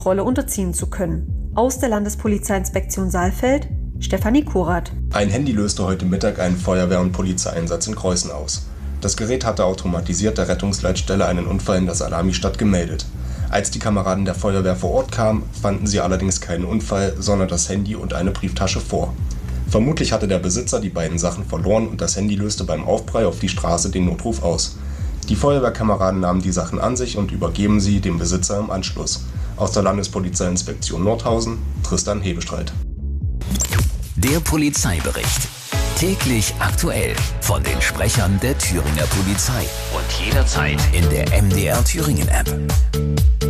Rolle unterziehen zu können. Aus der Landespolizeiinspektion Saalfeld, Stefanie Korath. Ein Handy löste heute Mittag einen Feuerwehr- und Polizeieinsatz in Kreußen aus. Das Gerät hatte automatisiert der Rettungsleitstelle einen Unfall in der Salamistadt gemeldet. Als die Kameraden der Feuerwehr vor Ort kamen, fanden sie allerdings keinen Unfall, sondern das Handy und eine Brieftasche vor. Vermutlich hatte der Besitzer die beiden Sachen verloren und das Handy löste beim Aufprall auf die Straße den Notruf aus. Die Feuerwehrkameraden nahmen die Sachen an sich und übergeben sie dem Besitzer im Anschluss. Aus der Landespolizeiinspektion Nordhausen, Tristan Hebestreit. Der Polizeibericht. Täglich aktuell von den Sprechern der Thüringer Polizei und jederzeit in der MDR Thüringen App.